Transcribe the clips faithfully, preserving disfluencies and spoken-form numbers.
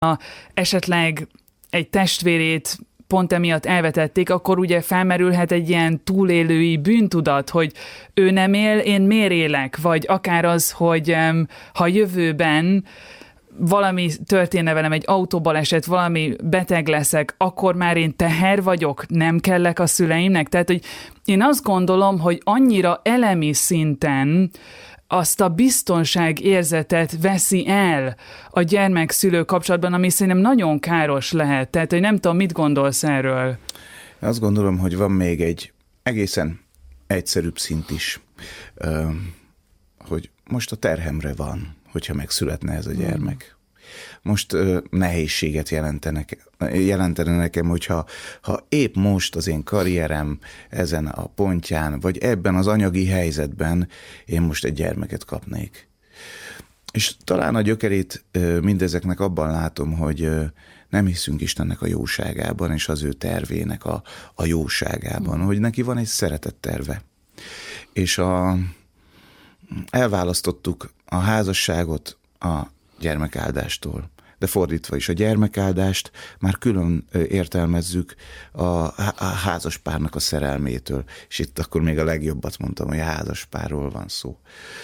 ha esetleg egy testvérét pont emiatt elvetették, akkor ugye felmerülhet egy ilyen túlélői bűntudat, hogy ő nem él, én miért élek? Vagy akár az, hogy ha jövőben valami történne velem, egy autóbaleset, valami beteg leszek, akkor már én teher vagyok, nem kellek a szüleimnek. Tehát, hogy én azt gondolom, hogy annyira elemi szinten azt a biztonságérzetet veszi el a gyermek-szülő kapcsolatban, ami szerintem nagyon káros lehet. Tehát, hogy nem tudom, mit gondolsz erről? Azt gondolom, hogy van még egy egészen egyszerűbb szint is, hogy most a terhemre van, hogyha megszületne ez a gyermek. Most nehézséget jelentenek, jelentene nekem, hogyha ha épp most az én karrierem ezen a pontján, vagy ebben az anyagi helyzetben én most egy gyermeket kapnék. És talán a gyökerét mindezeknek abban látom, hogy nem hiszünk Istennek a jóságában, és az ő tervének a, a jóságában, hogy neki van egy szeretett terve. És a, elválasztottuk a házasságot a gyermekáldástól. De fordítva is, a gyermekáldást már külön értelmezzük a, a házaspárnak a szerelmétől. És itt akkor még a legjobbat mondtam, hogy a házaspárról van szó.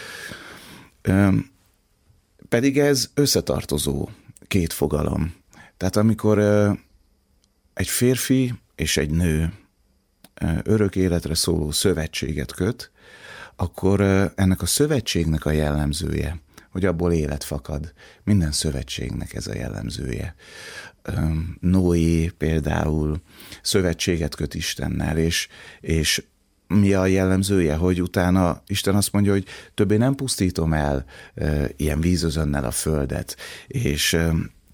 Pedig ez összetartozó két fogalom. Tehát amikor egy férfi és egy nő örök életre szóló szövetséget köt, akkor ennek a szövetségnek a jellemzője, hogy abból élet fakad. Minden szövetségnek ez a jellemzője. Noé például szövetséget köt Istennel, és, és mi a jellemzője, hogy utána Isten azt mondja, hogy többé nem pusztítom el e, ilyen vízözönnel a földet, és e,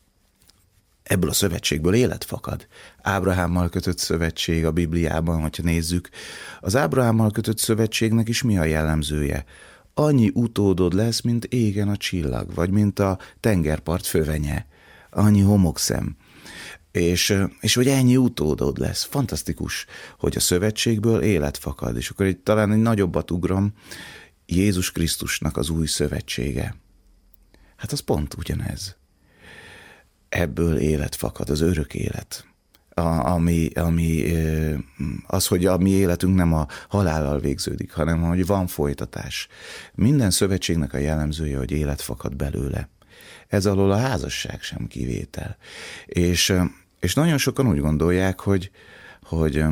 ebből a szövetségből élet fakad. Ábrahámmal kötött szövetség a Bibliában, hogyha nézzük, az Ábrahámmal kötött szövetségnek is mi a jellemzője? Annyi utódod lesz, mint égen a csillag, vagy mint a tengerpart fövenye. Annyi homokszem. És, és hogy ennyi utódod lesz. Fantasztikus, hogy a szövetségből élet fakad. És akkor egy, talán egy nagyobbat ugrom, Jézus Krisztusnak az új szövetsége. Hát az pont ugyanez. Ebből élet fakad, az örök élet. A, ami, ami, az, hogy a mi életünk nem a halállal végződik, hanem hogy van folytatás. Minden szövetségnek a jellemzője, hogy élet fakad belőle. Ez alól a házasság sem kivétel. És, és nagyon sokan úgy gondolják, hogy, hogy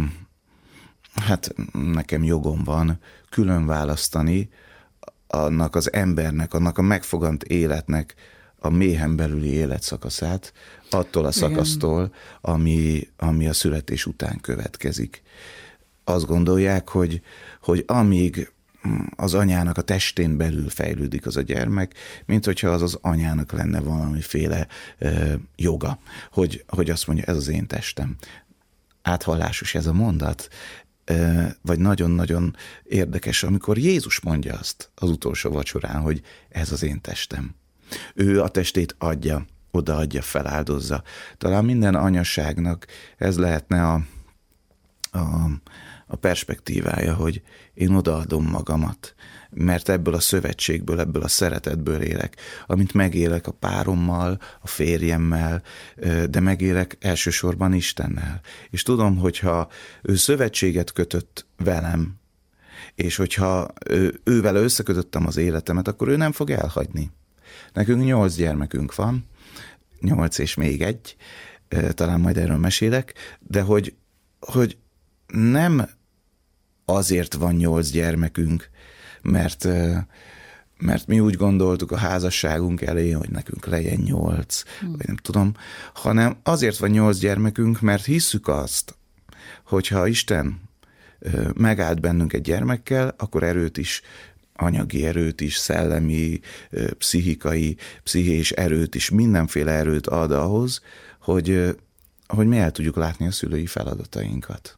hát nekem jogom van külön választani annak az embernek, annak a megfogant életnek a méhen belüli életszakaszát attól a szakasztól, ami, ami a születés után következik. Azt gondolják, hogy, hogy amíg az anyának a testén belül fejlődik az a gyermek, mint hogyha az az anyának lenne valamiféle ö, joga, hogy, hogy azt mondja, ez az én testem. Áthallásos ez a mondat, ö, vagy nagyon-nagyon érdekes, amikor Jézus mondja azt az utolsó vacsorán, hogy ez az én testem. Ő a testét adja, odaadja, feláldozza. Talán minden anyaságnak ez lehetne a, a, a perspektívája, hogy én odaadom magamat, mert ebből a szövetségből, ebből a szeretetből élek, amint megélek a párommal, a férjemmel, de megélek elsősorban Istennel. És tudom, hogyha ő szövetséget kötött velem, és hogyha ő, ővel összekötöttem az életemet, akkor ő nem fog elhagyni. Nekünk nyolc gyermekünk van, nyolc és még egy, talán majd erről mesélek, de hogy, hogy nem azért van nyolc gyermekünk, mert, mert mi úgy gondoltuk a házasságunk elején, hogy nekünk legyen nyolc, hmm. vagy nem tudom, hanem azért van nyolc gyermekünk, mert hisszük azt, hogyha Isten megállt bennünk egy gyermekkel, akkor erőt is, anyagi erőt is, szellemi, pszichikai, pszichés erőt is, mindenféle erőt ad ahhoz, hogy, hogy mi el tudjuk látni a szülői feladatainkat.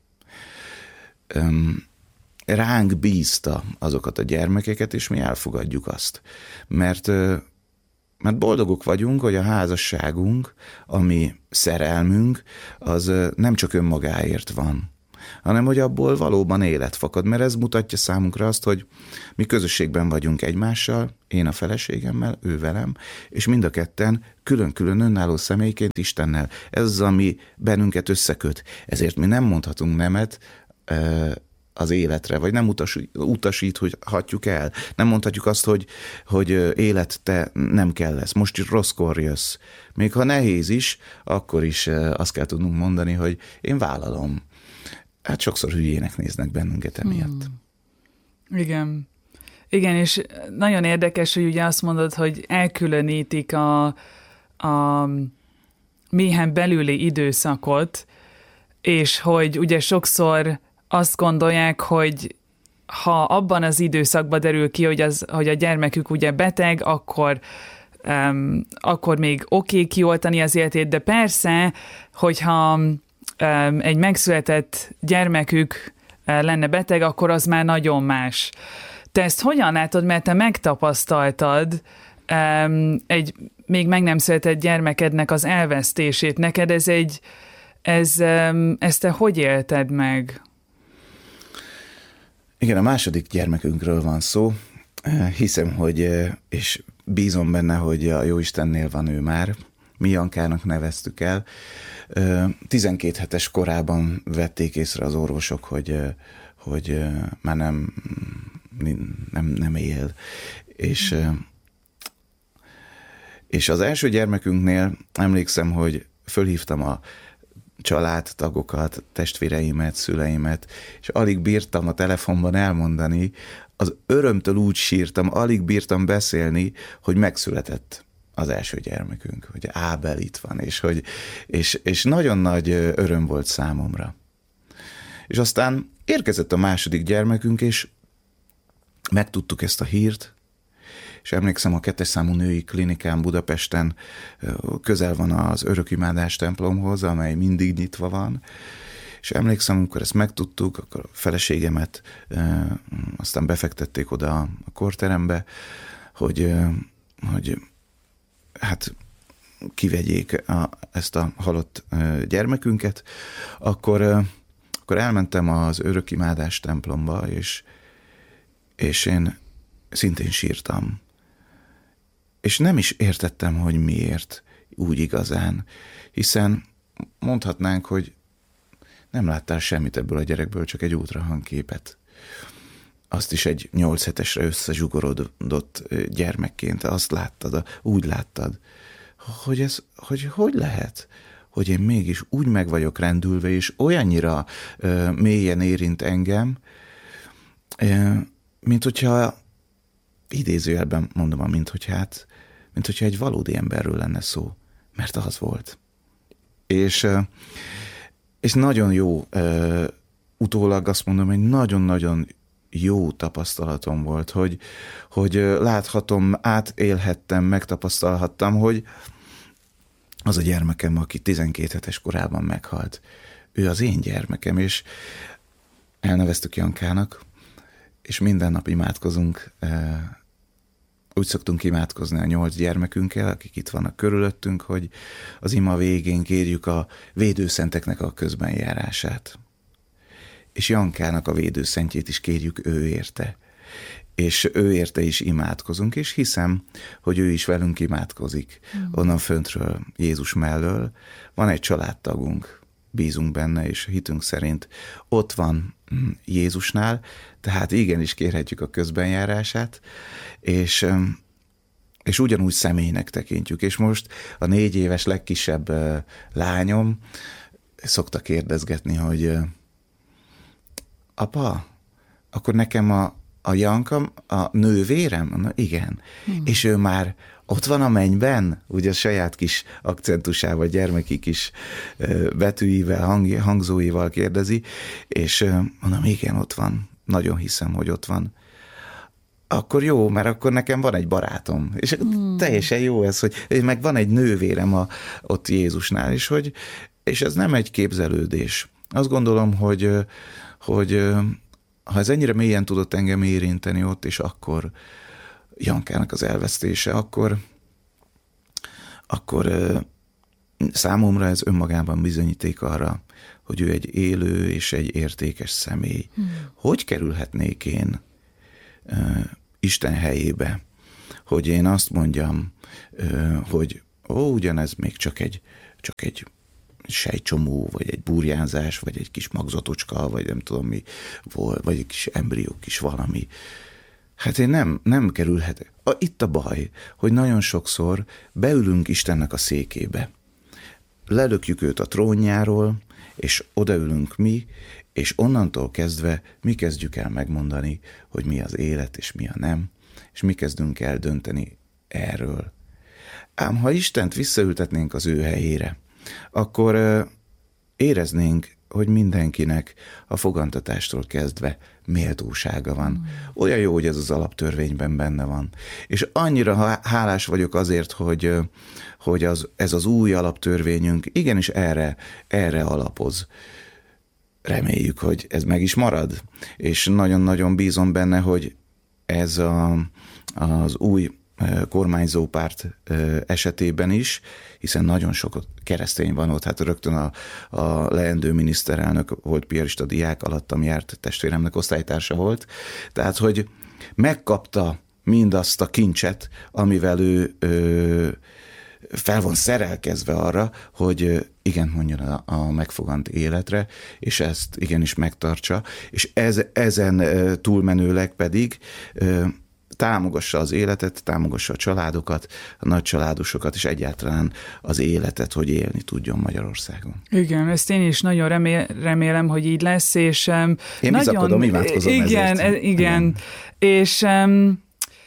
Ránk bízta azokat a gyermekeket, és mi elfogadjuk azt. Mert, mert boldogok vagyunk, hogy a házasságunk, ami szerelmünk, az nem csak önmagáért van, hanem hogy abból valóban élet fakad, mert ez mutatja számunkra azt, hogy mi közösségben vagyunk egymással, én a feleségemmel, ő velem, és mind a ketten külön-külön önálló személyként Istennel. Ez az, ami bennünket összeköt. Ezért mi nem mondhatunk nemet az életre, vagy nem utasít, utasít, hogy hatjuk el. Nem mondhatjuk azt, hogy, hogy élet, te nem kell lesz. Most is rosszkor jössz. Még ha nehéz is, akkor is azt kell tudnunk mondani, hogy én vállalom. Hát sokszor hülyének néznek bennünket emiatt. Hmm. Igen. Igen, és nagyon érdekes, hogy ugye azt mondod, hogy elkülönítik a, a méhen belüli időszakot, és hogy ugye sokszor azt gondolják, hogy ha abban az időszakban derül ki, hogy, az, hogy a gyermekük ugye beteg, akkor, um, akkor még oké okay kioltani az életét, de persze, hogyha um, egy megszületett gyermekük uh, lenne beteg, akkor az már nagyon más. Te ezt hogyan látod, mert te megtapasztaltad um, egy még meg nem született gyermekednek az elvesztését. Neked ez egy, ez, um, ezt te hogy élted meg? Igen, a második gyermekünkről van szó. Hiszem, hogy, és bízom benne, hogy a Jóistennél van ő már. Mi Jankának neveztük el. tizenkét hetes korában vették észre az orvosok, hogy, hogy már nem, nem, nem él. És, és az első gyermekünknél emlékszem, hogy fölhívtam a családtagokat, testvéreimet, szüleimet, és alig bírtam a telefonban elmondani, az örömtől úgy sírtam, alig bírtam beszélni, hogy megszületett az első gyermekünk, hogy Ábel itt van, és, hogy, és, és nagyon nagy öröm volt számomra. És aztán érkezett a második gyermekünk, és megtudtuk ezt a hírt, és emlékszem, a kettes számú női klinikán Budapesten közel van az Örökimádás templomhoz, amely mindig nyitva van, és emlékszem, amikor ezt megtudtuk, akkor a feleségemet aztán befektették oda a korterembe, hogy, hogy hát kivegyék a, ezt a halott gyermekünket, akkor, akkor elmentem az Örökimádás templomba, és, és én szintén sírtam. És nem is értettem, hogy miért úgy igazán, hiszen mondhatnánk, hogy nem láttál semmit ebből a gyerekből, csak egy ultrahangképet. Azt is egy nyolc hetesre összezsugorodott gyermekként, azt láttad, úgy láttad, hogy ez, hogy, hogy lehet, hogy én mégis úgy meg vagyok rendülve, és olyannyira ö, mélyen érint engem, ö, mint hogyha idézőjelben mondom, mint hogy hát, mint hogyha egy valódi emberről lenne szó, mert az volt. És, és nagyon jó, utólag azt mondom, hogy nagyon-nagyon jó tapasztalatom volt, hogy, hogy láthatom, átélhettem, megtapasztalhattam, hogy az a gyermekem, aki tizenkét hetes korában meghalt, ő az én gyermekem, és elneveztük Jankának, és minden nap imádkozunk, úgy szoktunk imádkozni a nyolc gyermekünkkel, akik itt vannak körülöttünk, hogy az ima végén kérjük a védőszenteknek a közbenjárását. És Jankának a védőszentjét is kérjük ő érte. És ő érte is imádkozunk, és hiszem, hogy ő is velünk imádkozik. Mm. Onnan föntről, Jézus mellől van egy családtagunk, bízunk benne, és hitünk szerint ott van Jézusnál, tehát igenis kérhetjük a közbenjárását, és, és ugyanúgy személynek tekintjük. És most a négy éves legkisebb lányom szokta kérdezgetni, hogy apa, akkor nekem a, a Janka, a nővérem? Na igen. Hmm. És ő már ott van a mennyben, ugye a saját kis akcentusával, gyermeki kis betűivel, hang, hangzóival kérdezi, és mondom, igen, ott van. Nagyon hiszem, hogy ott van. Akkor jó, mert akkor nekem van egy barátom. És hmm. teljesen jó ez, hogy meg van egy nővérem a, ott Jézusnál, és, hogy, és ez nem egy képzelődés. Azt gondolom, hogy, hogy ha ez ennyire mélyen tudott engem érinteni ott, és akkor Jankának az elvesztése, akkor, akkor Számomra ez önmagában bizonyíték arra, hogy ő egy élő és egy értékes személy. Hmm. Hogy kerülhetnék én uh, Isten helyébe, hogy én azt mondjam, uh, hogy ó, ugyanez még csak egy, csak egy sejtcsomó, vagy egy burjánzás, vagy egy kis magzatocska, vagy nem tudom mi, vagy egy kis embrió, kis valami. Hát én nem, nem kerülhetek. Itt a baj, hogy nagyon sokszor beülünk Istennek a székébe. Lelökjük őt a trónjáról, és odaülünk mi, és onnantól kezdve mi kezdjük el megmondani, hogy mi az élet, és mi a nem, és mi kezdünk el dönteni erről. Ám ha Istent visszaültetnénk az ő helyére, akkor uh, éreznénk, hogy mindenkinek a fogantatástól kezdve méltósága van. Mm. Olyan jó, hogy ez az alaptörvényben benne van. És annyira hálás vagyok azért, hogy, hogy az, ez az új alaptörvényünk igenis erre, erre alapoz. Reméljük, hogy ez meg is marad. És nagyon-nagyon bízom benne, hogy ez a, az új kormányzó párt esetében is, hiszen nagyon sok keresztény van ott, hát rögtön a, a leendő miniszterelnök volt piarista diák, alattam járt, testvéremnek osztálytársa volt, tehát hogy megkapta mindazt a kincset, amivel ő ö, fel van szerelkezve arra, hogy igen mondjon a, a megfogant életre, és ezt igenis megtartsa, és ez, ezen túlmenőleg pedig ö, támogassa az életet, támogassa a családokat, a nagycsaládosokat, és egyáltalán az életet, hogy élni tudjon Magyarországon. Igen, ezt én is nagyon remél, remélem, hogy így lesz, és um, én nagyon... bizakodom, imádkozom igen, ezért. Igen, igen, és um,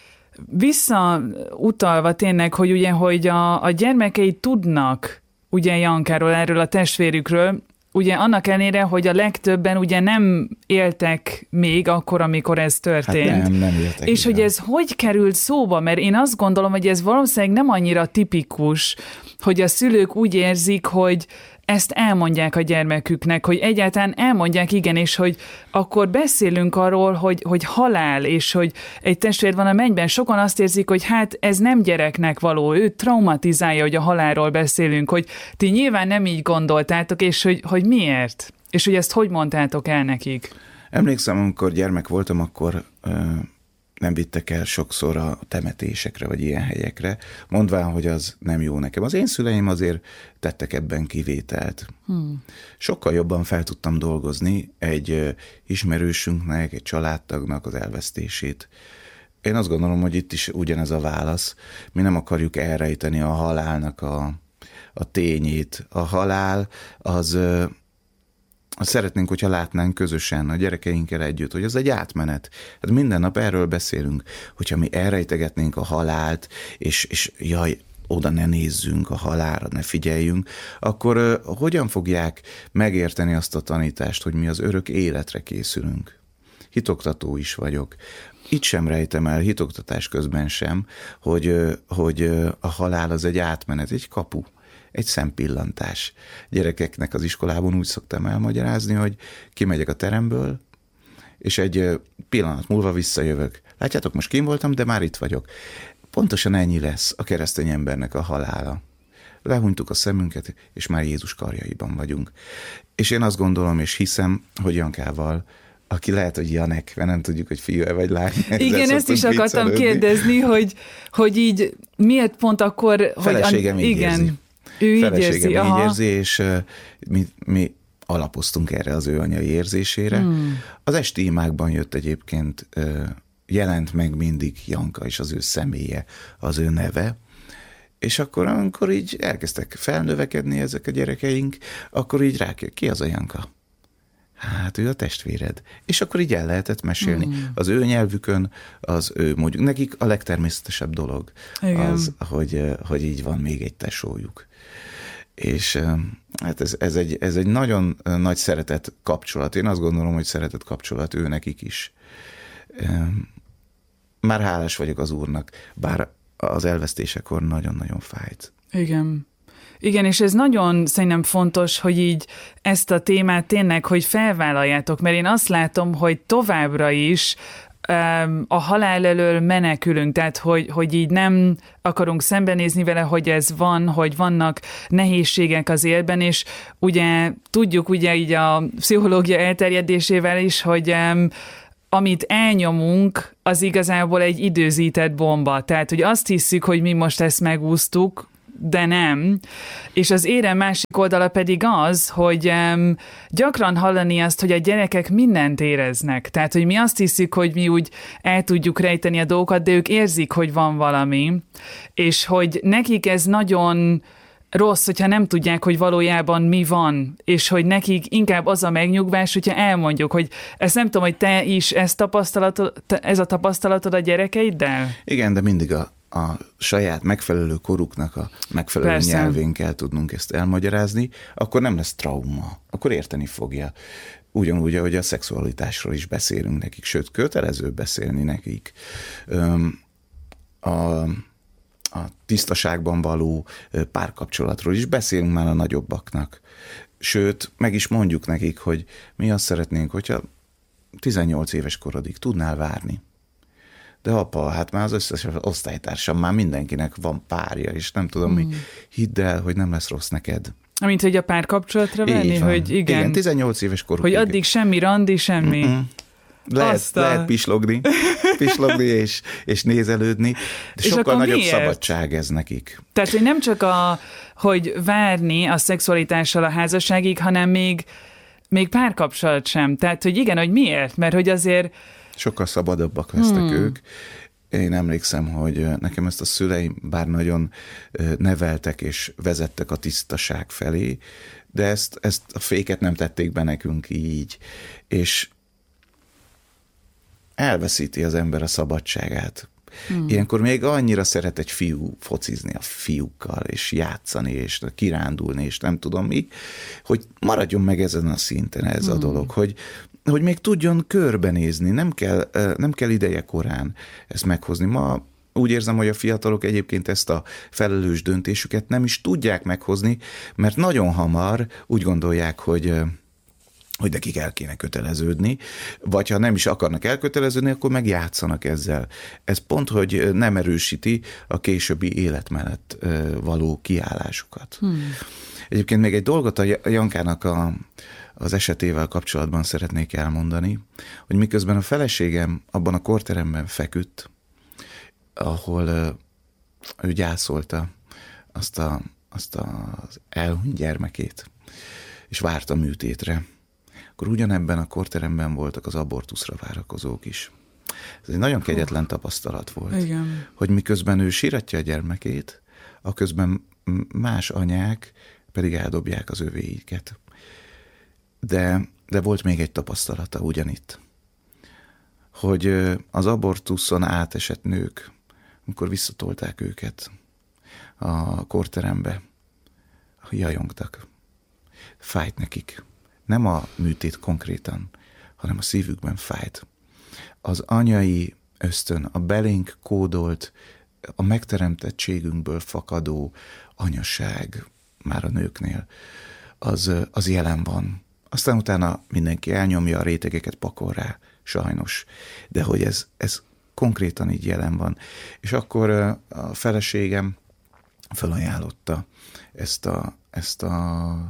visszautalva tényleg, hogy ugye, hogy a, a gyermekei tudnak ugye Jankáról, erről a testvérükről, ugye annak ellenére, hogy a legtöbben ugye nem éltek még akkor, amikor ez történt. Hát nem, nem éltek. És igen. Hogy ez hogy került szóba? Mert én azt gondolom, hogy ez valószínűleg nem annyira tipikus, hogy a szülők úgy érzik, hogy ezt elmondják a gyermeküknek, hogy egyáltalán elmondják, igen, és hogy akkor beszélünk arról, hogy, hogy halál, és hogy egy testvér van a mennyben. Sokan azt érzik, hogy hát ez nem gyereknek való, ő traumatizálja, hogy a halálról beszélünk, hogy ti nyilván nem így gondoltátok, és hogy, hogy miért? És hogy ezt hogy mondtátok el nekik? Emlékszem, amikor gyermek voltam, akkor... Ö... nem vittek el sokszor a temetésekre, vagy ilyen helyekre, mondván, hogy az nem jó nekem. Az én szüleim azért tettek ebben kivételt. Hmm. Sokkal jobban fel tudtam dolgozni egy ismerősünknek, egy családtagnak az elvesztését. Én azt gondolom, hogy itt is ugyanez a válasz. Mi nem akarjuk elrejteni a halálnak a, a tényét. A halál az... Azt szeretnénk, hogyha látnánk közösen a gyerekeinkkel együtt, hogy az egy átmenet. Hát minden nap erről beszélünk, hogyha mi elrejtegetnénk a halált, és, és jaj, oda ne nézzünk a halálra, ne figyeljünk, akkor uh, hogyan fogják megérteni azt a tanítást, hogy mi az örök életre készülünk? Hitoktató is vagyok. Itt sem rejtem el, hitoktatás közben sem, hogy, uh, hogy uh, a halál az egy átmenet, egy kapu. Egy szempillantás. Gyerekeknek az iskolában úgy szoktam elmagyarázni, hogy kimegyek a teremből, és egy pillanat múlva visszajövök. Látjátok, most kim voltam, de már itt vagyok. Pontosan ennyi lesz a keresztény embernek a halála. Lehúnytuk a szemünket, és már Jézus karjaiban vagyunk. És én azt gondolom, és hiszem, hogy Jankával, aki lehet, hogy Janek, mert nem tudjuk, hogy fiú-e vagy lány. Igen, ezt is akartam kérdezni, hogy, hogy így miért pont akkor... Feleségem hogy így igen. érzi. Ő így Feleségem érzi, így aha. érzi, és uh, mi, mi alapoztunk erre az ő anyai érzésére. Hmm. Az esti imákban jött egyébként, uh, jelent meg mindig Janka, és az ő személye, az ő neve, és akkor, amikor így elkezdtek felnövekedni ezek a gyerekeink, akkor így rá, ki az a Janka? Hát ő a testvéred. És akkor így el lehetett mesélni. Mm. Az ő nyelvükön, az ő mondjuk, nekik a legtermészetesebb dolog igen. az, hogy, hogy így van még egy tesójuk. És hát ez, ez, egy, ez egy nagyon nagy szeretett kapcsolat. Én azt gondolom, hogy szeretett kapcsolat ő nekik is. Már hálás vagyok az Úrnak, bár az elvesztésekor nagyon-nagyon fájt. Igen. Igen, és ez nagyon szerintem fontos, hogy így ezt a témát tényleg, hogy felvállaljátok, mert én azt látom, hogy továbbra is a halál elől menekülünk, tehát hogy, hogy így nem akarunk szembenézni vele, hogy ez van, hogy vannak nehézségek az életben, és ugye tudjuk ugye így a pszichológia elterjedésével is, hogy um, amit elnyomunk, az igazából egy időzített bomba. Tehát, hogy azt hiszük, hogy mi most ezt megúsztuk, de nem. És az érem másik oldala pedig az, hogy um, gyakran hallani azt, hogy a gyerekek mindent éreznek. Tehát, hogy mi azt hiszük, hogy mi úgy el tudjuk rejteni a dolgokat, de ők érzik, hogy van valami. És hogy nekik ez nagyon rossz, hogyha nem tudják, hogy valójában mi van, és hogy nekik inkább az a megnyugvás, hogyha elmondjuk, hogy ezt nem tudom, hogy te is ezt tapasztalatod, ez a tapasztalatod a gyerekeiddel? Igen, de mindig a, a saját megfelelő koruknak a megfelelő Persze. nyelvén kell tudnunk ezt elmagyarázni, akkor nem lesz trauma, akkor érteni fogja. Ugyanúgy, ahogy a szexualitásról is beszélünk nekik, sőt, kötelező beszélni nekik. Öm, a a tisztaságban való párkapcsolatról is beszélünk már a nagyobbaknak. Sőt, meg is mondjuk nekik, hogy mi azt szeretnénk, hogyha tizennyolc éves korodig tudnál várni. De apa, hát már az összes osztálytársam, már mindenkinek van párja, és nem tudom, hmm. mi hidd el, hogy nem lesz rossz neked. Amint, hogy a párkapcsolatra venni, hogy igen. Igen, tizennyolc éves korulig. Hogy addig semmi randi, semmi. Mm-mm. Lehet, a... lehet pislogni, pislogni és, és nézelődni, de és sokkal nagyobb miért? Szabadság ez nekik. Tehát, hogy nem csak a, hogy várni a szexualitással a házasságig, hanem még, még párkapcsolat sem. Tehát, hogy igen, hogy miért? Mert hogy azért... Sokkal szabadabbak lesznek hmm. ők. Én emlékszem, hogy nekem ezt a szüleim bár nagyon neveltek és vezettek a tisztaság felé, de ezt, ezt a féket nem tették be nekünk így. És elveszíti az ember a szabadságát. Hmm. Ilyenkor még annyira szeret egy fiú focizni a fiúkkal, és játszani, és kirándulni, és nem tudom mi, hogy maradjon meg ezen a szinten ez hmm. a dolog, hogy, hogy még tudjon körbenézni, nem kell, nem kell ideje korán ezt meghozni. Ma úgy érzem, hogy a fiatalok egyébként ezt a felelős döntésüket nem is tudják meghozni, mert nagyon hamar úgy gondolják, hogy hogy nekik el kéne köteleződni, vagy ha nem is akarnak elköteleződni, akkor meg játszanak ezzel. Ez pont, hogy nem erősíti a későbbi élet mellett való kiállásukat. Hmm. Egyébként még egy dolgot a Jankának a, az esetével kapcsolatban szeretnék elmondani, hogy miközben a feleségem abban a korteremben feküdt, ahol ő gyászolta azt, a, azt az elhunyt gyermekét, és várta műtétre, akkor ugyanebben a korteremben voltak az abortuszra várakozók is. Ez egy nagyon kegyetlen tapasztalat volt. Igen. Hogy miközben ő síratja a gyermekét, aközben más anyák pedig eldobják az övéiket. De, de volt még egy tapasztalata ugyanitt, hogy az abortuszon átesett nők, amikor visszatolták őket a korterembe, jajongtak. Fájt nekik. Nem a műtét konkrétan, hanem a szívükben fájt. Az anyai ösztön, a belénk kódolt, a megteremtettségünkből fakadó anyaság már a nőknél, az, az jelen van. Aztán utána mindenki elnyomja, a rétegeket pakol rá, sajnos. De hogy ez, ez konkrétan így jelen van. És akkor a feleségem felajánlotta ezt a, ezt a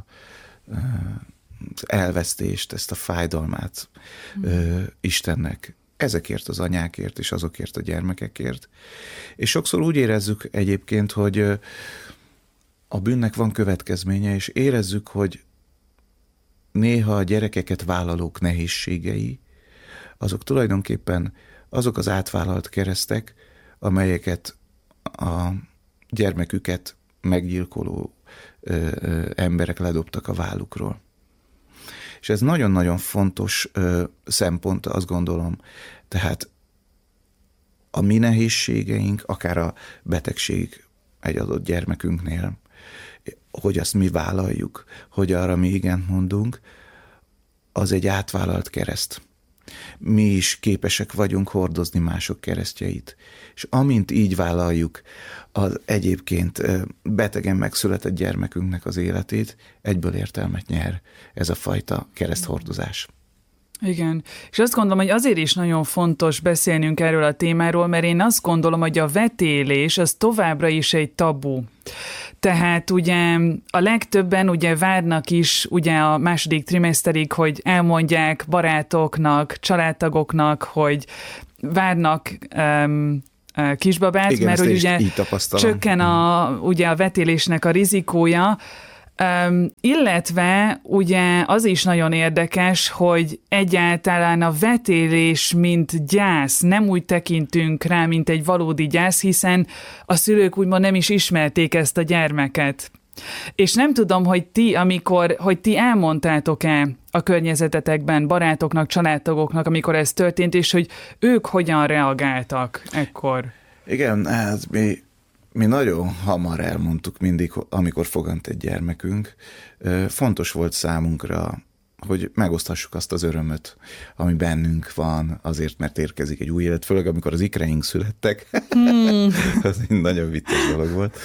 elvesztést, ezt a fájdalmát mm. ö, Istennek. Ezekért az anyákért és azokért a gyermekekért. És sokszor úgy érezzük egyébként, hogy a bűnnek van következménye, és érezzük, hogy néha a gyerekeket vállalók nehézségei, azok tulajdonképpen azok az átvállalt keresztek, amelyeket a gyermeküket meggyilkoló ö, ö, emberek ledobtak a vállukról. És ez nagyon-nagyon fontos ö, szempont, azt gondolom. Tehát a mi nehézségeink, akár a betegség egy adott gyermekünknél, hogy azt mi vállaljuk, hogy arra mi igent mondunk, az egy átvállalt kereszt. Mi is képesek vagyunk hordozni mások keresztjeit. És amint így vállaljuk az egyébként betegen megszületett gyermekünknek az életét, egyből értelmet nyer ez a fajta kereszthordozás. Igen, és azt gondolom, hogy azért is nagyon fontos beszélnünk erről a témáról, mert én azt gondolom, hogy a vetélés az továbbra is egy tabu. Tehát ugye a legtöbben ugye várnak is ugye a második trimeszterig, hogy elmondják barátoknak, családtagoknak, hogy várnak um, kisbabát, igen, mert hogy ugye csökken a, ugye a vetélésnek a rizikója. Um, illetve ugye az is nagyon érdekes, hogy egyáltalán a vetélés, mint gyász, nem úgy tekintünk rá, mint egy valódi gyász, hiszen a szülők úgymond nem is ismerték ezt a gyermeket. És nem tudom, hogy ti, amikor, hogy ti elmondtátok-e a környezetetekben barátoknak, családtagoknak, amikor ez történt, és hogy ők hogyan reagáltak ekkor? Igen, hát mi Mi nagyon hamar elmondtuk mindig, amikor fogant egy gyermekünk. Fontos volt számunkra, hogy megoszthassuk azt az örömöt, ami bennünk van, azért, mert érkezik egy új élet, főleg amikor az ikreink születtek. Hmm. Az egy nagyon vicces dolog volt.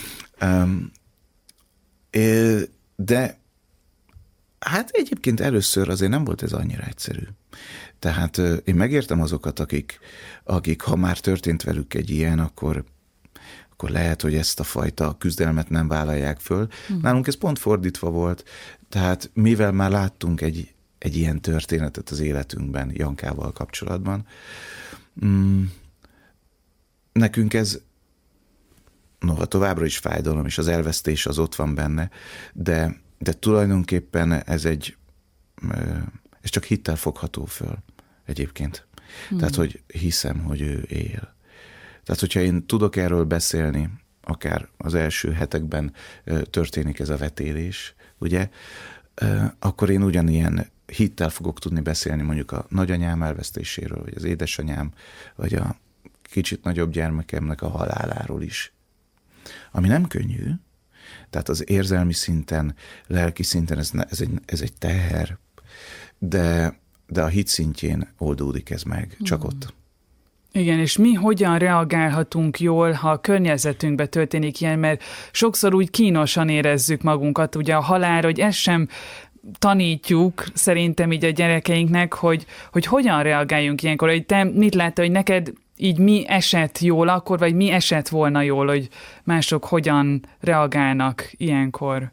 De hát egyébként először azért nem volt ez annyira egyszerű. Tehát én megértem azokat, akik, akik ha már történt velük egy ilyen, akkor akkor lehet, hogy ezt a fajta küzdelmet nem vállalják föl. Mm. Nálunk ez pont fordítva volt, tehát mivel már láttunk egy, egy ilyen történetet az életünkben, Jankával kapcsolatban, mm, nekünk ez noha továbbra is fájdalom, és az elvesztés az ott van benne, de, de tulajdonképpen ez egy, ez csak hittel fogható föl egyébként. Mm. Tehát, hogy hiszem, hogy ő él. Tehát, hogyha én tudok erről beszélni, akár az első hetekben történik ez a vetélés, ugye, akkor én ugyanilyen hittel fogok tudni beszélni mondjuk a nagyanyám elvesztéséről, vagy az édesanyám, vagy a kicsit nagyobb gyermekemnek a haláláról is. Ami nem könnyű, tehát az érzelmi szinten, lelki szinten ez, ez, egy, ez egy teher, de, de a hit szintjén oldódik ez meg, csak hmm. ott. Igen, és mi hogyan reagálhatunk jól, ha a környezetünkben történik ilyen, mert sokszor úgy kínosan érezzük magunkat, ugye a halál, hogy ezt sem tanítjuk szerintem így a gyerekeinknek, hogy, hogy hogyan reagáljunk ilyenkor, hogy te mit láttál, hogy neked így mi esett jól akkor, vagy mi esett volna jól, hogy mások hogyan reagálnak ilyenkor?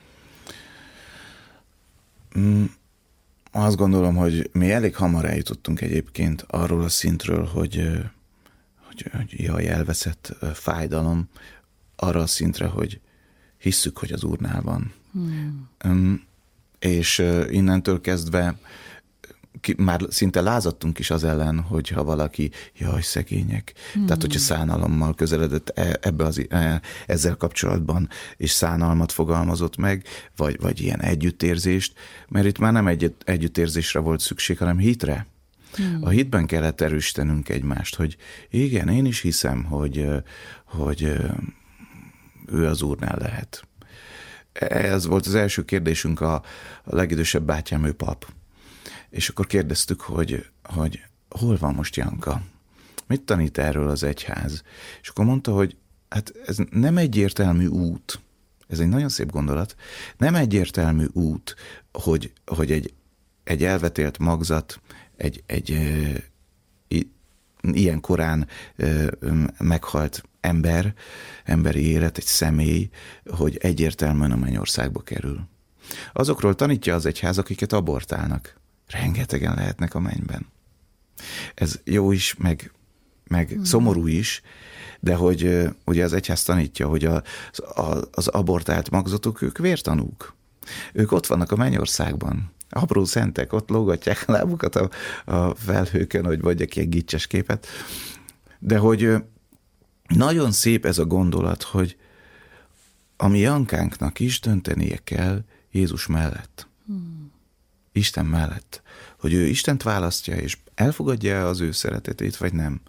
Mm. Azt gondolom, hogy mi elég hamar eljutottunk egyébként arról a szintről, hogy, hogy, hogy jaj, elveszett fájdalom, arra a szintre, hogy hisszük, hogy az Úrnál van. Hmm. És innentől kezdve már szinte lázadtunk is az ellen, hogyha valaki, jaj, szegények. Hmm. Tehát, hogyha szánalommal közeledett ebbe az, ezzel kapcsolatban, és szánalmat fogalmazott meg, vagy, vagy ilyen együttérzést, mert itt már nem egy, együttérzésre volt szükség, hanem hitre. Hmm. A hitben kellett erősítenünk egymást, hogy igen, én is hiszem, hogy, hogy ő az Úrnál lehet. Ez volt az első kérdésünk, a, a legidősebb bátyám, ő pap. És akkor kérdeztük, hogy, hogy hol van most Janka? Mit tanít erről az egyház? És akkor mondta, hogy hát ez nem egyértelmű út. Ez egy nagyon szép gondolat. Nem egyértelmű út, hogy, hogy egy, egy elvetélt magzat, egy, egy e, ilyen korán e, meghalt ember, emberi élet, egy személy, hogy egyértelműen a mennyországba kerül. Azokról tanítja az egyház, akiket abortálnak. Rengetegen lehetnek a mennyben. Ez jó is, meg, meg hmm. szomorú is, de hogy ugye az egyház tanítja, hogy a, a, az abortált magzatok, ők vértanúk. Ők ott vannak a mennyországban. Apró szentek, ott lógatják a lábukat a, a felhőkön, hogy mondjak ilyen gicses képet. De hogy nagyon szép ez a gondolat, hogy ami Jankánknak is döntenie kell Jézus mellett. Hmm. Isten mellett, hogy ő Istent választja, és elfogadja az ő szeretetét, vagy nem.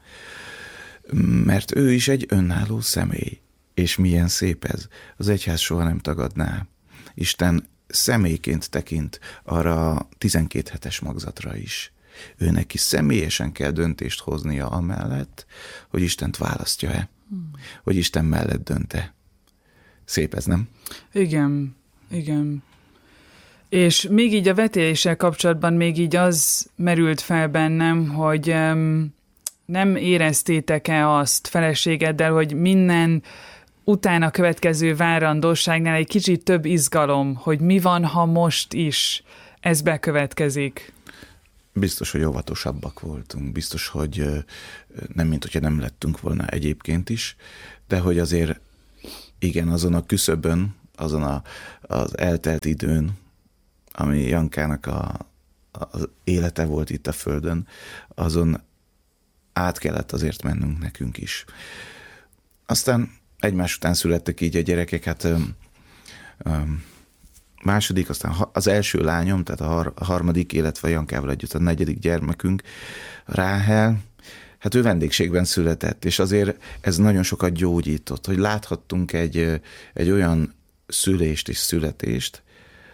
Mert ő is egy önálló személy, és milyen szép ez. Az egyház soha nem tagadná. Isten személyként tekint arra a tizenkét hetes magzatra is. Ő neki személyesen kell döntést hoznia amellett, hogy Istent választja-e, hmm. hogy Isten mellett dönt-e. Szép ez, nem? Igen, igen. És még így a vetéléssel kapcsolatban még így az merült fel bennem, hogy um, nem éreztétek-e azt feleségeddel, hogy minden utána következő várandóságnál egy kicsit több izgalom, hogy mi van, ha most is ez bekövetkezik? Biztos, hogy óvatosabbak voltunk, biztos, hogy nem, mint hogyha nem lettünk volna egyébként is, de hogy azért igen, azon a küszöbön, azon a, az eltelt időn, ami Jankának a, az élete volt itt a Földön, azon át kellett azért mennünk nekünk is. Aztán egymás után születtek így a gyerekek, hát öm, öm, második, aztán az első lányom, tehát a, har, a harmadik, illetve Jankával együtt a negyedik gyermekünk, Ráhel, hát ő vendégségben született, és azért ez nagyon sokat gyógyított, hogy láthattunk egy, egy olyan szülést és születést,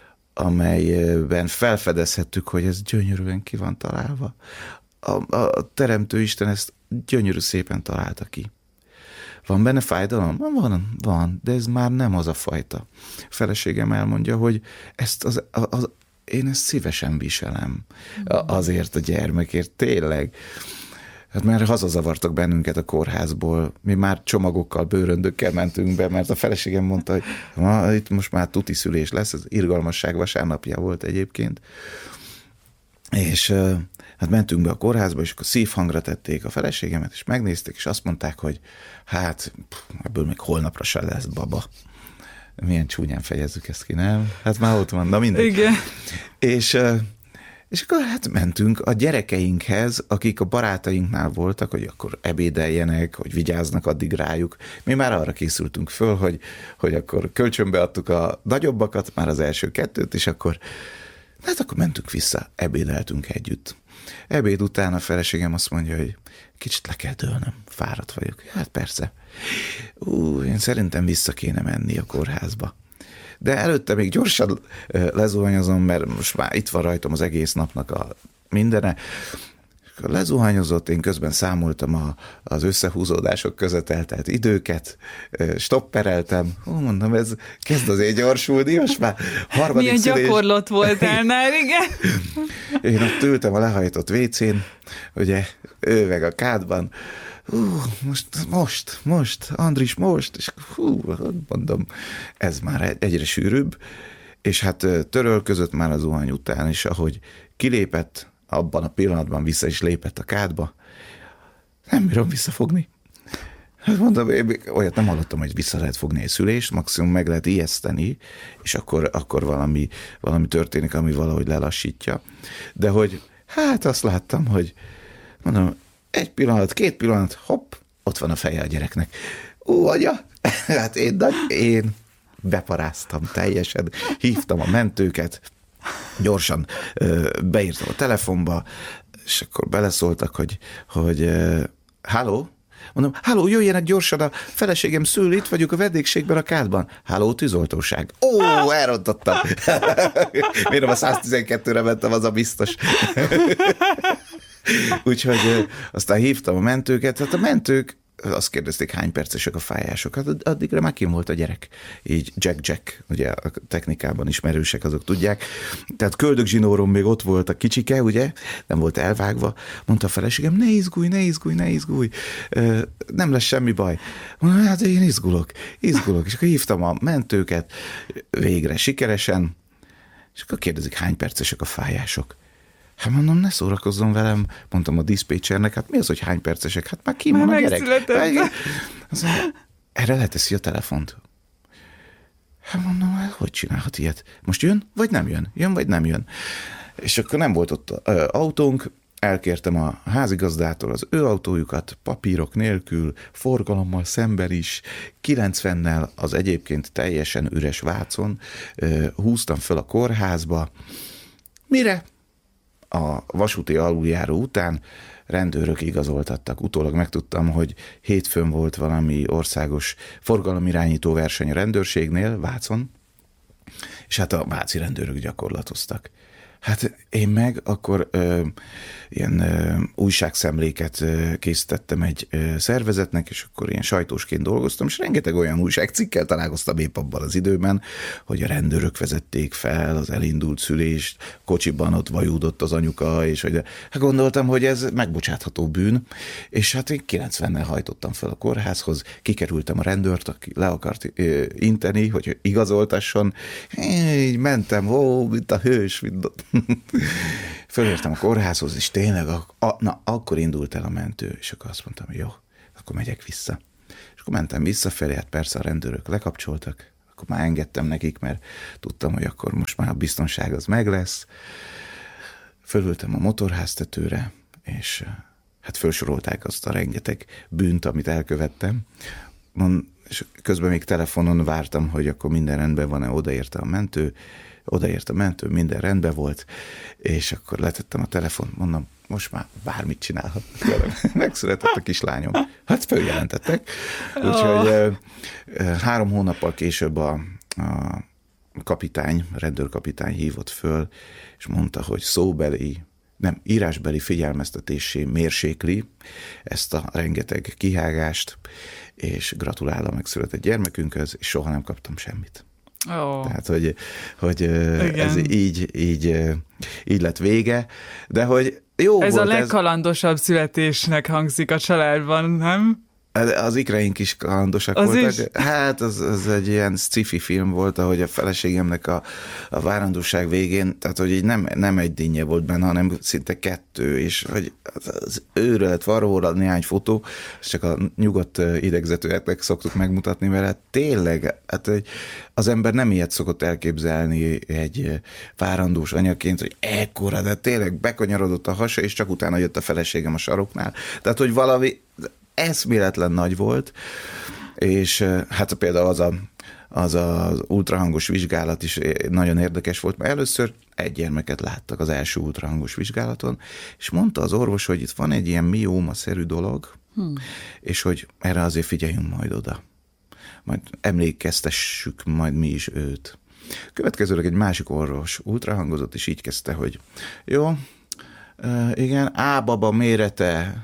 amelyben felfedezhettük, hogy ez gyönyörűen ki van találva. A, a Teremtő Isten ezt gyönyörű szépen találta ki. Van benne fájdalom? Van, van, de ez már nem az a fajta. A feleségem elmondja, hogy ezt az, az, én ezt szívesen viselem azért a gyermekért, tényleg. Hát már hazazavartak bennünket a kórházból, mi már csomagokkal, bőröndökkel mentünk be, mert a feleségem mondta, hogy ma, itt most már tuti szülés lesz, ez irgalmasság vasárnapja volt egyébként, és hát mentünk be a kórházba, és akkor szívhangra tették a feleségemet, és megnézték, és azt mondták, hogy hát ebből még holnapra se lesz baba. Milyen csúnyán fejezzük ezt ki, nem? Hát már ott van, na mindegy. Igen. És... És akkor hát mentünk a gyerekeinkhez, akik a barátainknál voltak, hogy akkor ebédeljenek, hogy vigyáznak addig rájuk. Mi már arra készültünk föl, hogy, hogy akkor kölcsönbe adtuk a nagyobbakat, már az első kettőt, és akkor, hát akkor mentünk vissza, ebédeltünk együtt. Ebéd után a feleségem azt mondja, hogy kicsit le kell dőlnöm, fáradt vagyok. Hát persze. Ú, én szerintem vissza kéne menni a kórházba. De előtte még gyorsan lezuhanyozom, mert most már itt van rajtam az egész napnak a mindene. Lezuhanyozott, én közben számoltam a, az összehúzódások között eltelt időket, stoppereltem. Ó, mondom, ez kezd azért gyorsulni, most már harmadik Milyen szülés. gyakorlott voltál már, igen. Én ott ültem a lehajtott vécén, ugye, ő meg a kádban. Hú, most, most, most, Andris, most, és hú, mondom, ez már egyre sűrűbb, és hát törölközött már a zuhany után, és ahogy kilépett, abban a pillanatban vissza is lépett a kádba, nem bírom visszafogni. Hát mondom, én olyat nem hallottam, hogy vissza lehet fogni egy szülést, maximum meg lehet ijeszteni, és akkor, akkor valami, valami történik, ami valahogy lelassítja. De hogy, hát azt láttam, hogy mondom, egy pillanat, két pillanat, hopp, ott van a feje a gyereknek. Ó, anya, hát én, én beparáztam teljesen, hívtam a mentőket, gyorsan ö, beírtam a telefonba, és akkor beleszóltak, hogy, hogy háló, mondom, háló, jöjjenek gyorsan, a feleségem szül, itt vagyok a vendégségben a kádban. Háló, tűzoltóság. Ó, elrontottam. Miért a száztizenkettőre mentem, az a biztos. Úgyhogy aztán hívtam a mentőket, hát a mentők azt kérdezték, hány percesek a fájások. Hát addigra már kim volt a gyerek. Így Jack-Jack, ugye a technikában ismerősek, azok tudják. Tehát köldögzsinóron még ott volt a kicsike, ugye, nem volt elvágva. Mondta a feleségem, ne izgulj, ne izgulj, ne izgulj, nem lesz semmi baj. Mondom, hát én izgulok, izgulok. És akkor hívtam a mentőket, végre sikeresen, és akkor kérdezik, hány percesek a fájások. Hát mondom, ne szórakozzon velem, mondtam a diszpécsernek, hát mi az, hogy hány percesek? Hát már ki van a gyerek? Az mondja, erre leteszi a telefont. Hát mondom, hát hogy csinálhat ilyet? Most jön, vagy nem jön? Jön, vagy nem jön? És akkor nem volt ott ö, autónk, elkértem a házigazdától az ő autójukat, papírok nélkül, forgalommal szemben is, kilencvennel az egyébként teljesen üres Vácon, ö, húztam föl a kórházba. Mire? A vasúti aluljáró után rendőrök igazoltattak. Utólag megtudtam, hogy hétfőn volt valami országos forgalomirányító verseny a rendőrségnél, Vácon, és hát a váci rendőrök gyakorlatoztak. Hát én meg akkor ö, ilyen ö, újságszemléket ö, készítettem egy ö, szervezetnek, és akkor ilyen sajtósként dolgoztam, és rengeteg olyan újságcikkel találkoztam épp abban az időben, hogy a rendőrök vezették fel az elindult szülést, kocsiban ott vajúdott az anyuka, és hogy hát gondoltam, hogy ez megbocsátható bűn, és hát én kilencvennel hajtottam fel a kórházhoz, kikerültem a rendőrt, aki le akart ö, inteni, hogy igazoltasson, én így mentem, ó, mint a hős, mint fölértem a kórházhoz, és tényleg, a, a, na, akkor indult el a mentő, és akkor azt mondtam, hogy jó, akkor megyek vissza. És akkor mentem visszafelé, hát persze a rendőrök lekapcsoltak, akkor már engedtem nekik, mert tudtam, hogy akkor most már a biztonság az meg lesz. Fölültem a motorháztetőre, és hát felsorolták azt a rengeteg bűnt, amit elkövettem. És közben még telefonon vártam, hogy akkor minden rendben van-e, odaérte a mentő, odaért a mentő, minden rendben volt, és akkor letettem a telefont, mondom, most már bármit csinálhat velem. Megszületett a kislányom. Hát följelentettek. Úgyhogy oh. három hónappal később a, a kapitány, rendőrkapitány hívott föl, és mondta, hogy szóbeli, nem, írásbeli figyelmeztetésé mérsékli ezt a rengeteg kihágást, és gratulál a megszületett gyermekünkhöz, és soha nem kaptam semmit. Oh. Tehát, hogy, hogy ez így, így, így lett vége, de hogy jó ez volt. A legkalandosabb ez... születésnek hangzik a családban, nem? Az ikreink is kalandosak az voltak. Is? Hát az, az egy ilyen sci-fi film volt, ahogy a feleségemnek a, a várandóság végén, tehát hogy így nem, nem egy dinnye volt benne, hanem szinte kettő, és hogy az őre lett van róla néhány fotó, és csak a nyugodt idegzetőeknek szoktuk megmutatni, mert hát tényleg, hát az ember nem ilyet szokott elképzelni egy várandós anyaként, hogy ekkora, de tényleg bekanyarodott a hasa, és csak utána jött a feleségem a saroknál. Tehát, hogy valami eszméletlen nagy volt, és hát például az a, az, az ultrahangos vizsgálat is nagyon érdekes volt, mert először egy gyermeket láttak az első ultrahangos vizsgálaton, és mondta az orvos, hogy itt van egy ilyen mióma-szerű dolog, hmm. és hogy erre azért figyeljünk majd oda. Majd emlékeztessük majd mi is őt. Következőleg egy másik orvos ultrahangozott, és így kezdte, hogy jó, igen, A-baba mérete,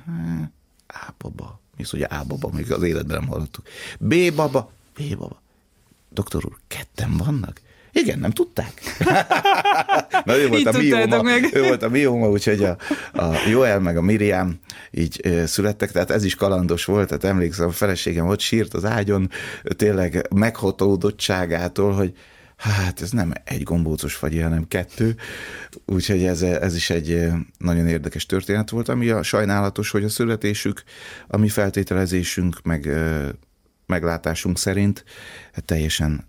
A-baba. Mi az, hogy A-baba, még az életben nem hallottuk. B-baba, B-baba. Doktor úr, ketten vannak? Igen, nem tudták. Na, ő volt, a mióma, ő volt a mióma, úgyhogy a, a Joel meg a Miriam így ö, születtek, tehát ez is kalandos volt, tehát emlékszem, a feleségem ott sírt az ágyon, tényleg meghatódottságától, hogy hát ez nem egy gombócos fagyi, hanem kettő, úgyhogy ez, ez is egy nagyon érdekes történet volt, ami a sajnálatos, hogy a születésük, a mi feltételezésünk, meg meglátásunk szerint hát teljesen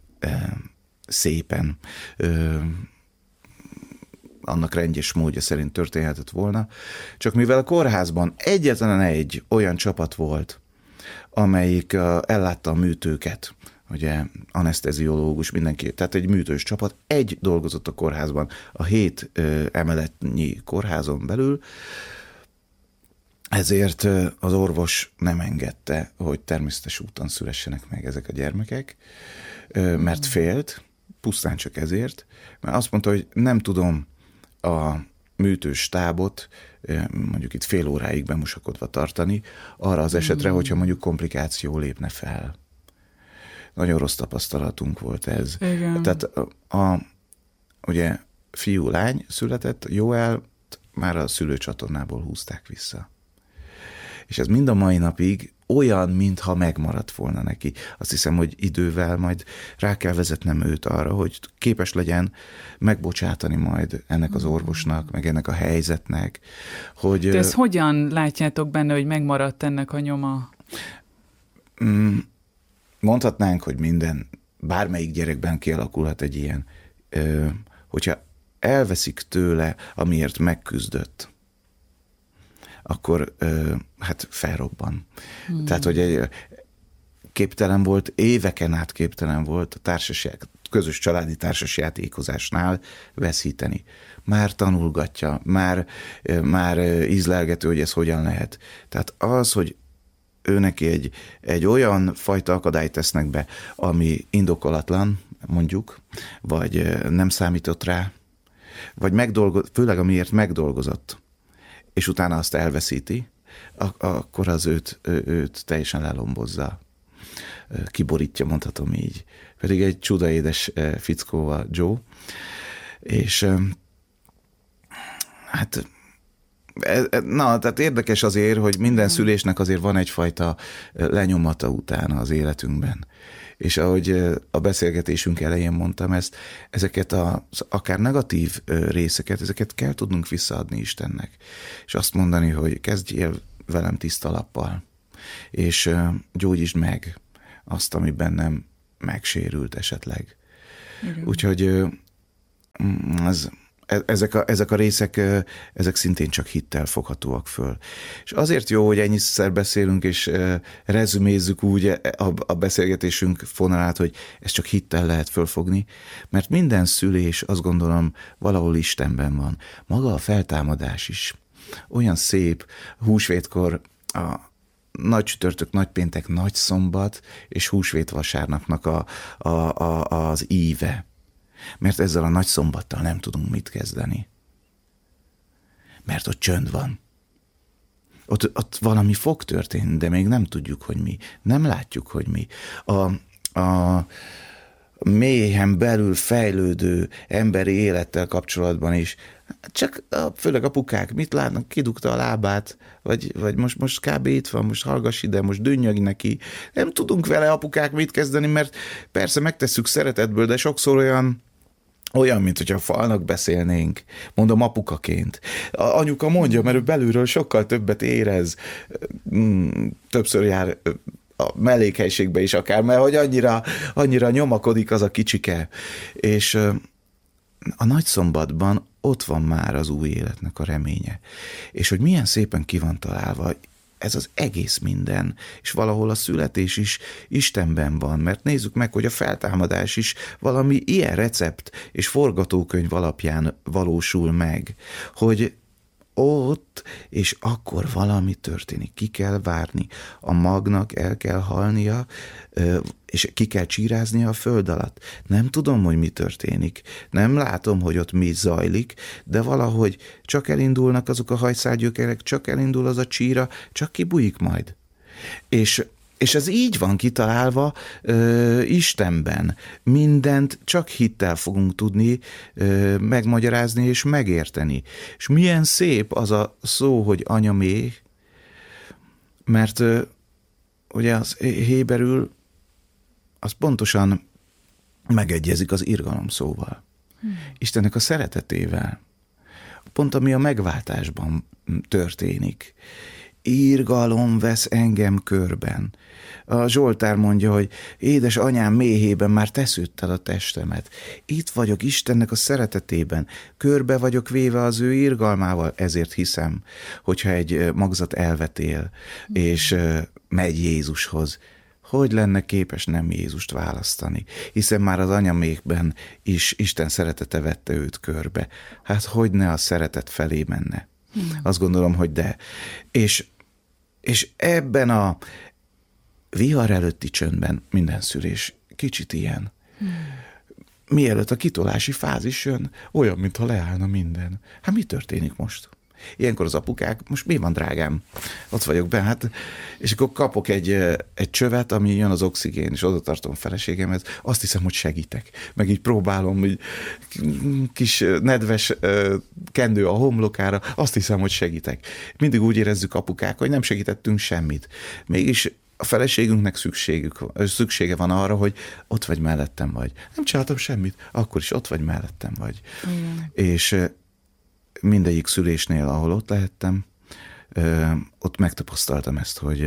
szépen annak rendjes módja szerint történhetett volna. Csak mivel a kórházban egyetlen egy olyan csapat volt, amelyik ellátta a műtőket, ugye aneszteziológus, mindenki, tehát egy műtős csapat, egy dolgozott a kórházban, a hét ö, emeletnyi kórházon belül, ezért ö, az orvos nem engedte, hogy természetes úton szülessenek meg ezek a gyermekek, ö, mert félt, pusztán csak ezért, mert azt mondta, hogy nem tudom a műtős stábot mondjuk itt fél óráig bemosakodva tartani, arra az esetre, mm. hogyha mondjuk komplikáció lépne fel. Nagyon rossz tapasztalatunk volt ez. Igen. Tehát a, a, ugye fiú-lány született, Joel már a szülőcsatornából húzták vissza. És ez mind a mai napig olyan, mintha megmaradt volna neki. Azt hiszem, hogy idővel majd rá kell vezetnem őt arra, hogy képes legyen megbocsátani majd ennek az orvosnak, meg ennek a helyzetnek. Hogy, de ezt hogyan látjátok benne, hogy megmaradt ennek a nyoma? Mondhatnánk, hogy minden, bármelyik gyerekben kialakulhat egy ilyen, hogyha elveszik tőle, amiért megküzdött, akkor hát felrobban. Hmm. Tehát, hogy egy képtelen volt, éveken át képtelen volt a társasjá, közös családi társasjátékozásnál veszíteni. Már tanulgatja, már, már ízlelgető, hogy ez hogyan lehet. Tehát az, hogy ő neki egy, egy olyan fajta akadályt tesznek be, ami indokolatlan, mondjuk, vagy nem számított rá, vagy megdolgoz, főleg amiért megdolgozott, és utána azt elveszíti, ak- akkor az őt, ő, őt teljesen lelombozza, kiborítja, mondhatom így. Pedig egy csudaédes fickó a Joe, és hát na, tehát érdekes azért, hogy minden szülésnek azért van egyfajta lenyomata utána az életünkben. És ahogy a beszélgetésünk elején mondtam ezt, ezeket az akár negatív részeket, ezeket kell tudnunk visszaadni Istennek. És azt mondani, hogy kezdjél velem tiszta lappal, és gyógyítsd meg azt, ami bennem megsérült esetleg. Igen. Úgyhogy az... Ezek a, ezek a részek, ezek szintén csak hittel foghatóak föl. És azért jó, hogy ennyiszer beszélünk, és rezümézzük úgy a, a beszélgetésünk fonalát, hogy ezt csak hittel lehet fölfogni, mert minden szülés, azt gondolom, valahol Istenben van. Maga a feltámadás is olyan szép, húsvétkor a nagy csütörtök, nagy péntek, nagy szombat, és húsvét vasárnapnak a, a, a, az íve. Mert ezzel a nagy szombattal nem tudunk mit kezdeni. Mert ott csönd van. Ott, ott valami fog történni, de még nem tudjuk, hogy mi. Nem látjuk, hogy mi. A, a mélyen belül fejlődő emberi élettel kapcsolatban is csak főleg apukák mit látnak, kidugta a lábát, vagy, vagy most, most kb. Itt van, most hallgass ide, most dünnyög neki. Nem tudunk vele apukák mit kezdeni, mert persze megtesszük szeretetből, de sokszor olyan Olyan, mint hogyha falnak beszélnénk, mondom apukaként. A anyuka mondja, mert ő belülről sokkal többet érez, többször jár a mellékhelyiségbe is akár, mert hogy annyira, annyira nyomakodik az a kicsike. És a nagyszombatban ott van már az új életnek a reménye. És hogy milyen szépen ki van találva, ez az egész minden, és valahol a születés is Istenben van, mert nézzük meg, hogy a feltámadás is valami ilyen recept és forgatókönyv alapján valósul meg, hogy ott és akkor valami történik, ki kell várni, a magnak el kell halnia, és ki kell csíráznia a föld alatt. Nem tudom, hogy mi történik, nem látom, hogy ott mi zajlik, de valahogy csak elindulnak azok a hajszálgyökerek, csak elindul az a csíra, csak kibújik majd. És És ez így van kitalálva ö, Istenben. Mindent csak hittel fogunk tudni ö, megmagyarázni és megérteni. És milyen szép az a szó, hogy anyaméh, mert ö, ugye az héberül az pontosan megegyezik az irgalom szóval. Hmm. Istennek a szeretetével. Pont ami a megváltásban történik. Irgalom vesz engem körben. A Zsoltár mondja, hogy édes anyám méhében már tesződtel a testemet. Itt vagyok Istennek a szeretetében, körbe vagyok véve az ő irgalmával, ezért hiszem, hogyha egy magzat elvetél, és megy Jézushoz, hogy lenne képes nem Jézust választani, hiszen már az anyamékben is Isten szeretete vette őt körbe. Hát hogy ne a szeretet felé menne? Hmm. Azt gondolom, hogy de. És, és ebben a vihar előtti csöndben minden szülés kicsit ilyen. Hmm. Mielőtt a kitolási fázis jön, olyan, mintha leállna minden. Hát mi történik most? Ilyenkor az apukák, most mi van, drágám? Ott vagyok be, hát, és akkor kapok egy, egy csövet, ami jön az oxigén, és oda tartom a feleségemet, azt hiszem, hogy segítek. Meg így próbálom, hogy kis nedves kendő a homlokára, azt hiszem, hogy segítek. Mindig úgy érezzük apukák, hogy nem segítettünk semmit. Mégis a feleségünknek szükségük, szüksége van arra, hogy ott vagy mellettem vagy. Nem csináltam semmit, akkor is ott vagy mellettem vagy. Mm. És mindegyik szülésnél, ahol ott lehettem, ott megtapasztaltam ezt, hogy,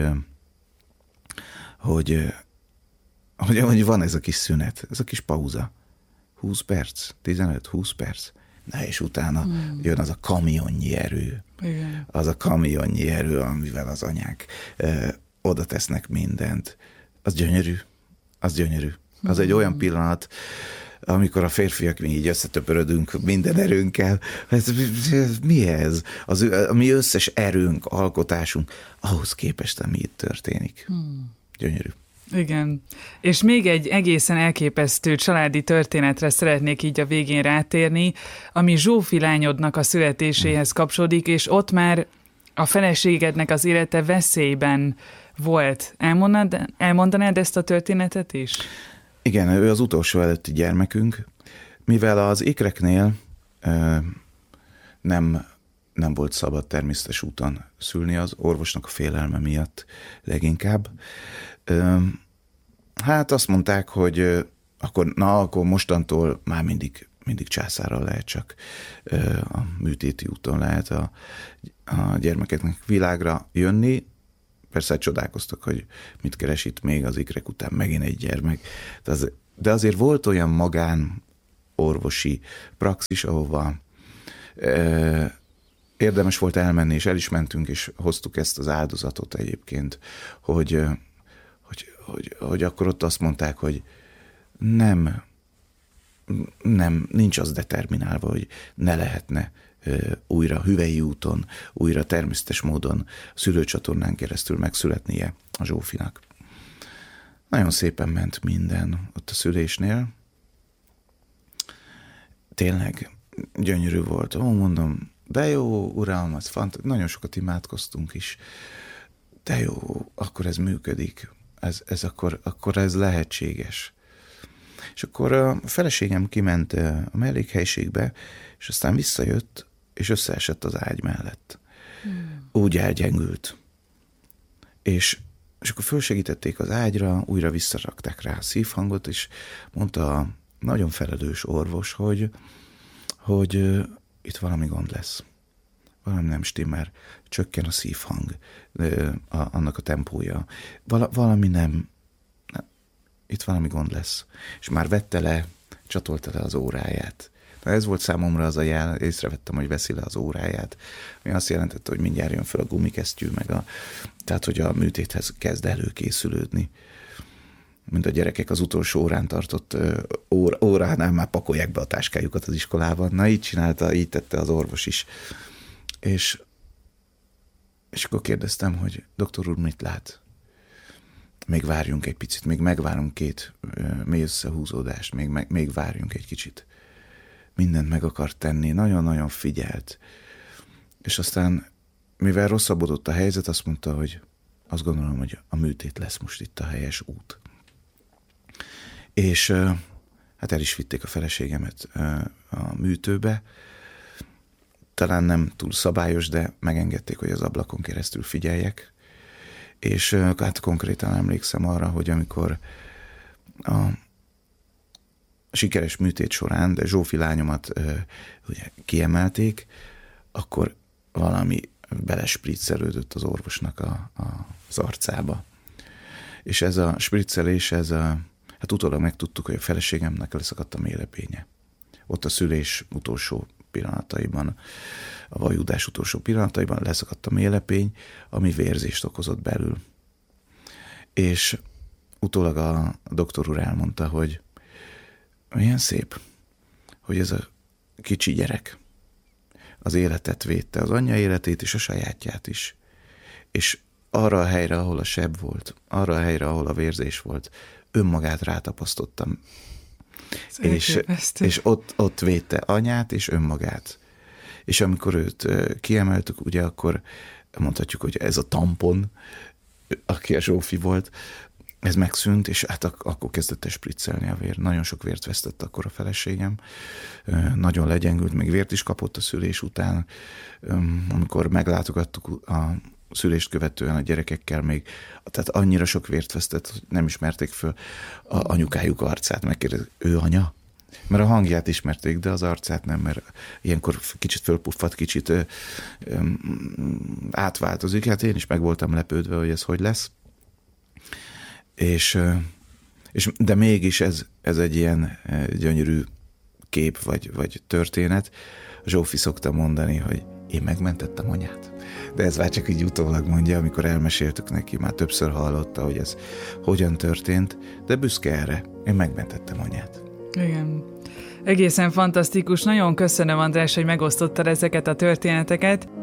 hogy, hogy, hogy van ez a kis szünet, ez a kis pauza. húsz perc, tizenöt-húsz perc. Na és utána mm. jön az a kamionnyi erő. Igen. Az a kamionnyi erő, amivel az anyák oda tesznek mindent. Az gyönyörű. Az gyönyörű. Az mm. egy olyan pillanat, amikor a férfiak mi így összetöpörödünk minden erőnkkel. Ez, mi ez? Az, a mi összes erőnk, alkotásunk, ahhoz képest, ami itt történik. Hmm. Gyönyörű. Igen. És még egy egészen elképesztő családi történetre szeretnék így a végén rátérni, ami Zsófi lányodnak a születéséhez kapcsolódik, és ott már a feleségednek az élete veszélyben volt. Elmondanád, elmondanád ezt a történetet is? Igen, ő az utolsó előtti gyermekünk, mivel az ikreknél ö, nem, nem volt szabad természetes úton szülni, az orvosnak a félelme miatt leginkább. Ö, hát azt mondták, hogy ö, akkor, na, akkor mostantól már mindig, mindig császárral lehet, csak ö, a műtéti úton lehet a, a gyermekeknek világra jönni. Persze csodálkoztak, hogy mit keres itt még az ikrek után megint egy gyermek. De, az, de azért volt olyan magán orvosi praxis, ahova e, érdemes volt elmenni, és el is mentünk, és hoztuk ezt az áldozatot egyébként, hogy, hogy, hogy, hogy akkor ott azt mondták, hogy nem, nem, nincs az determinálva, hogy ne lehetne újra hüvei úton, újra természetes módon a szülőcsatornán keresztül megszületnie a Zsófinak. Nagyon szépen ment minden ott a szülésnél. Tényleg gyönyörű volt. Ó, mondom, de jó, uram, az fant- nagyon sokat imádkoztunk is. De jó, akkor ez működik. Ez, ez akkor, akkor ez lehetséges. És akkor a feleségem kiment a mellékhelyiségbe, és aztán visszajött, és összeesett az ágy mellett. Hmm. Úgy elgyengült. És, és akkor fölsegítették az ágyra, újra visszarakták rá a szívhangot, és mondta a nagyon felelős orvos, hogy, hogy uh, itt valami gond lesz. Valami nem stimmel, csökken a szívhang, uh, a, annak a tempója. Val, valami nem, nem, itt valami gond lesz. És már vette le, csatolta le az óráját. Na ez volt számomra az a jel, észrevettem, hogy veszi le az óráját, ami azt jelentette, hogy mindjárt jön fel a gumikesztyű, meg a, tehát, hogy a műtéthez kezd előkészülődni. Mint a gyerekek az utolsó órán tartott óra, óránál már pakolják be a táskájukat az iskolában. Na így csinálta, így tette az orvos is. És, és akkor kérdeztem, hogy doktor úr, mit lát? Még várjunk egy picit, még megvárunk két mély összehúzódást, még, még, még várjunk egy kicsit. Mindent meg akart tenni, nagyon-nagyon figyelt. És aztán, mivel rosszabbodott a helyzet, azt mondta, hogy azt gondolom, hogy a műtét lesz most itt a helyes út. És hát el is vitték a feleségemet a műtőbe. Talán nem túl szabályos, de megengedték, hogy az ablakon keresztül figyeljek. És hát konkrétan emlékszem arra, hogy amikor a sikeres műtét során, de Zsófi lányomat ugye, kiemelték, akkor valami belespriccelődött az orvosnak a, a, az arcába. És ez a spriccelés, ez a, hát utólag megtudtuk, hogy a feleségemnek leszakadt a mélepénye. Ott a szülés utolsó pillanataiban, a vajudás utolsó pillanataiban leszakadt a mélepény, ami vérzést okozott belül. És utólag a doktor úr elmondta, hogy milyen szép, hogy ez a kicsi gyerek az életet védte, az anyja életét és a sajátját is. És arra a helyre, ahol a seb volt, arra a helyre, ahol a vérzés volt, önmagát rátapasztottam. És, és ott, ott védte anyát és önmagát. És amikor őt kiemeltük, ugye akkor mondhatjuk, hogy ez a tampon, aki a Zsófi volt, ez megszűnt, és hát akkor kezdett el spriccelni a vér. Nagyon sok vért vesztett akkor a feleségem. Nagyon legyengült, még vért is kapott a szülés után. Amikor meglátogattuk a szülést követően a gyerekekkel még, tehát annyira sok vért vesztett, hogy nem ismerték föl a anyukájuk arcát. Megkérdezik, ő anya? Mert a hangját ismerték, de az arcát nem, mert ilyenkor kicsit fölpuffat, kicsit ö, ö, átváltozik. Hát én is meg voltam lepődve, hogy ez hogy lesz. És, és, de mégis ez, ez egy ilyen gyönyörű kép vagy, vagy történet. Zsófi szokta mondani, hogy én megmentettem anyát. De ez már csak így utólag mondja, amikor elmeséltük neki, már többször hallotta, hogy ez hogyan történt, de büszke erre. Én megmentettem anyát. Igen. Egészen fantasztikus. Nagyon köszönöm, András, hogy megosztottad ezeket a történeteket.